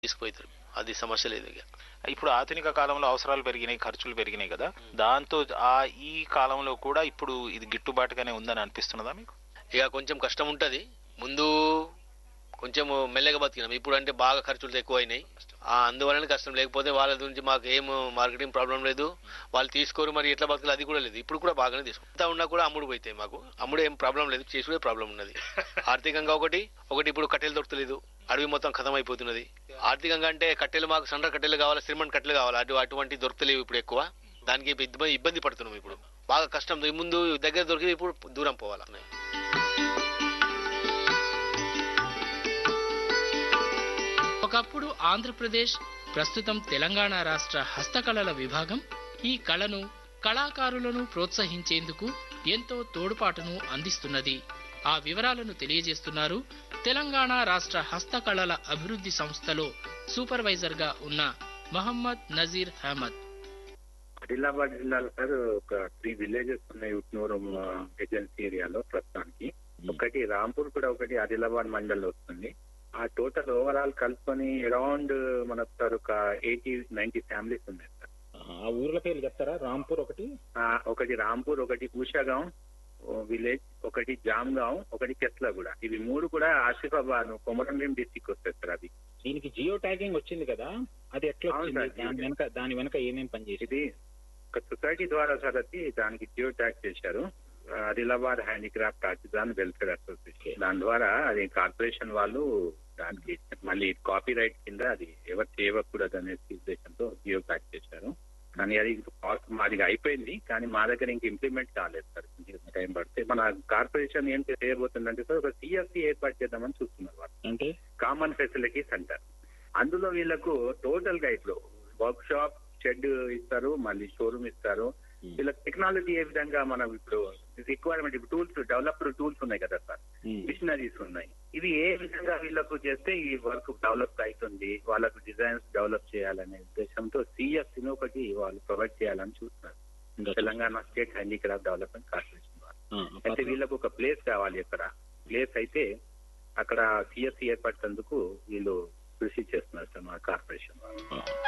తీసుకుపోతారు. అది సమస్య లేదు. ఇక ఇప్పుడు ఆధునిక కాలంలో అవసరాలు పెరిగినాయి, ఖర్చులు పెరిగినాయి కదా, దాంతో ఈ కాలంలో కూడా ఇప్పుడు ఇది గిట్టుబాటుగానే ఉందని అనిపిస్తున్నదా మీకు? ఇక కొంచెం కష్టం ఉంటుంది. ముందు కొంచెం మెల్లగా బతికినాం, ఇప్పుడు అంటే బాగా ఖర్చులు ఎక్కువ అయినాయి. అందువలన కష్టం. లేకపోతే వాళ్ళ గురించి మాకు ఏం మార్కెటింగ్ ప్రాబ్లం లేదు, వాళ్ళు తీసుకోరు, మరి ఎట్లా బతకాలి అది కూడా లేదు. ఇప్పుడు కూడా బాగానే తీసుకుంటా ఉన్నా కూడా అమ్ముడు పోతాయి. మాకు అమ్ముడు ఏం ప్రాబ్లం లేదు, చేసుకునే ప్రాబ్లం ఉన్నది. ఆర్థికంగా ఒకటి ఇప్పుడు కట్టెలు దొరకలేదు, అడవి మొత్తం ఖతం అయిపోతున్నది. ఆర్థికంగా అంటే కట్టెలు మాకు సండ్ర కట్టెలు కావాలి, సిమెంట్ కట్టెలు కావాలి, అటువంటి దొరకలేవు ఇప్పుడు ఎక్కువ. దానికి ఇబ్బంది పడుతున్నాం. ఇప్పుడు బాగా కష్టం. ముందు దగ్గర దొరికి ఇప్పుడు దూరం పోవాలి. ఒకప్పుడు ఆంధ్రప్రదేశ్, ప్రస్తుతం తెలంగాణ రాష్ట్ర హస్తకళల విభాగం ఈ కళను, కళాకారులను ప్రోత్సహించేందుకు ఎంతో తోడ్పాటును అందిస్తున్నది. ఆ వివరాలను తెలియజేస్తున్నారు తెలంగాణ రాష్ట్ర హస్తకళల అభివృద్ధి సంస్థలో సూపర్వైజర్ గా ఉన్న మహమ్మద్ నజీర్ అహ్మద్. ఆదిలాబాద్ జిల్లాలో సార్ ఒక 3 విలేజెస్ ఉన్నాయి ఉట్నూరు ఏజెన్సీ ఏరియాలో ప్రస్తుతానికి. ఒకటి రాంపూర్ కూడా ఒకటి ఆదిలాబాద్ మండల్ వస్తుంది. ఆ టోటల్ ఓవరాల్ కలుపుకొని అరౌండ్ మనకు సార్ ఒక 80-90 ఫ్యామిలీస్ ఉన్నాయి సార్. ఆ ఊర్ల పేర్లు చెప్తారా? రాంపూర్ ఒకటి రాంపూర్, ఒకటి ఉషాగాం విలేజ్, ఒకటి జామ్గాం, ఒకటి కెస్లాగూడ. ఇవి 3 కూడా ఆసిఫాబాద్ కొమరంభీం డిస్టిక్ వస్తాయి సార్. అది దీనికి జియో ట్యాగింగ్ వచ్చింది కదా, అది ఎట్లా వచ్చింది? దాని వెనక ఏమేమి పనిచేసి? ఇది ఒక సొసైటీ ద్వారా సార్ అది దానికి జియో ట్యాగ్ చేశారు. Adilabad handicraft artisan welfare association. దాని ద్వారా అది కార్పొరేషన్ వాళ్ళు దానికి మళ్ళీ కాపీ రైట్ కింద అది ఎవరు చేయకూడదు అనే ఉద్దేశంతో జియో ట్యాగ్ చేశారు. కానీ అది మాది అయిపోయింది, కానీ మా దగ్గర ఇంక ఇంప్లిమెంట్ కాలేదు సార్. టైం పడితే మన కార్పొరేషన్ ఏం చేయబోతుందంటే సార్ ఒక సిఎఫ్సి ఏర్పాటు చేద్దామని చూస్తున్నారు వాళ్ళు. అంటే కామన్ ఫెసిలిటీ సెంటర్. అందులో వీళ్ళకు టోటల్ గా ఇప్పుడు వర్క్ షాప్, షెడ్ ఇస్తారు, మళ్ళీ షోరూమ్ ఇస్తారు. వీళ్ళకి టెక్నాలజీ ఏ విధంగా మనం ఇప్పుడు రిక్వైర్మెంట్, ఇప్పుడు టూల్స్, డెవలప్డ్ టూల్స్ ఉన్నాయి కదా సార్, మిషనరీస్ ఉన్నాయి. ఇవి ఏ విధంగా వీళ్ళకు చేస్తే ఈ వర్క్ డెవలప్ అవుతుంది, వాళ్ళకు డిజైన్స్ డెవలప్ చేయాలనే ఉద్దేశంతో సిఎఫ్సిని ఒకటి వాళ్ళు ప్రొవైడ్ చేయాలని చూస్తున్నారు Telangana state handicraft development corporation వాళ్ళు. అయితే వీళ్ళకు ఒక ప్లేస్ కావాలి. అక్కడ ప్లేస్ అయితే అక్కడ సిఎఫ్సి ఏర్పడేందుకు వీళ్ళు కృషి చేస్తున్నారు సార్ మా కార్పొరేషన్ వాళ్ళు.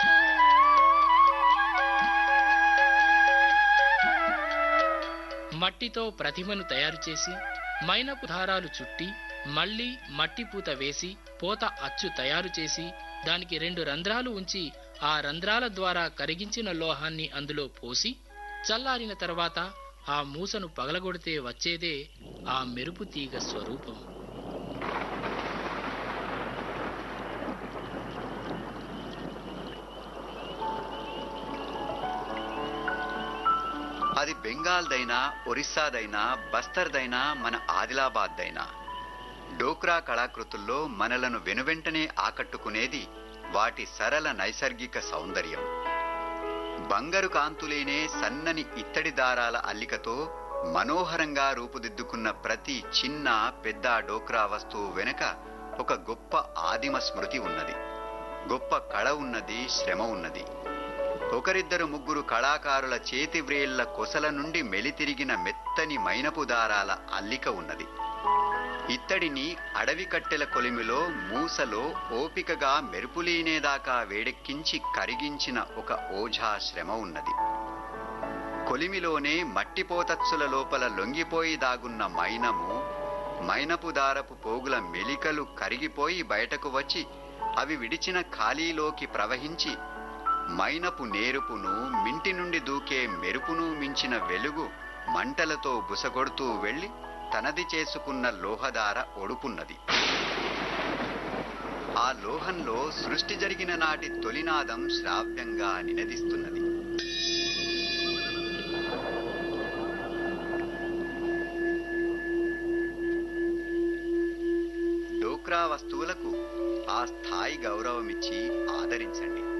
మట్టితో ప్రతిమను తయారు చేసి, మైనపు దారాలు చుట్టి, మళ్లీ మట్టి పూత వేసి, పోత అచ్చు తయారు చేసి, దానికి 2 రంధ్రాలు ఉంచి, ఆ రంధ్రాల ద్వారా కరిగించిన లోహాన్ని అందులో పోసి, చల్లారిన తర్వాత ఆ మూసను పగలగొడితే వచ్చేదే ఆ మెరుపు తీగ స్వరూపం. అది బెంగాల్దైనా, ఒరిస్సాదైనా, బస్తర్దైనా, మన ఆదిలాబాద్దైనా డోక్రా కళాకృతుల్లో మనలను వెనువెంటనే ఆకట్టుకునేది వాటి సరళ నైసర్గిక సౌందర్యం. బంగారు కాంతులేనే సన్నని ఇత్తడి దారాల అల్లికతో మనోహరంగా రూపుదిద్దుకున్న ప్రతి చిన్న పెద్ద డోక్రా వస్తువు వెనుక ఒక గొప్ప ఆదిమ స్మృతి ఉన్నది, గొప్ప కళ ఉన్నది, శ్రమ ఉన్నది. 1-2-3 కళాకారుల చేతి వ్రేళ్ల కొసల నుండి మెలితిరిగిన మెత్తని మైనపు దారాల అల్లిక ఉన్నది. ఇత్తడిని అడవి కట్టెల కొలిమిలో మూసలో ఓపికగా మెరుపులీనేదాకా వేడెక్కించి కరిగించిన ఒక ఓఝా శ్రమ ఉన్నది. కొలిమిలోనే మట్టిపోతచ్చుల లోపల లొంగిపోయి దాగున్న మైనపు దారపు పోగుల మెలికలు కరిగిపోయి బయటకు వచ్చి అవి విడిచిన ఖాళీలోకి ప్రవహించి మైనపు నేరుపును, మింటి నుండి దూకే మెరుపును మించిన వెలుగు మంటలతో బుసగొడుతూ వెళ్లి తనది చేసుకున్న లోహదార ఒడుపున్నది. ఆ లోహంలో సృష్టి జరిగిన నాటి తొలినాదం శ్రావ్యంగా నినదిస్తున్నది. డోక్రా వస్తువులకు ఆ స్థాయి గౌరవమిచ్చి ఆదరించండి.